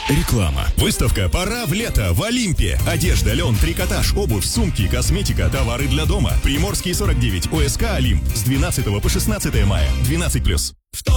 Реклама. Выставка «Пора в лето» в Олимпе. Одежда, лен, трикотаж, обувь, сумки, косметика, товары для дома. Приморский 49, ОСК «Олимп». С 12 по 16 мая. 12+.